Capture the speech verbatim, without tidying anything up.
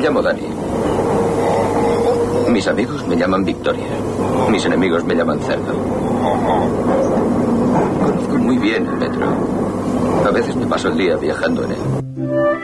llamo Dani. Mis amigos me llaman Victoria. Mis enemigos me llaman Cerdo. Conozco muy bien el metro. A veces me paso el día viajando en él.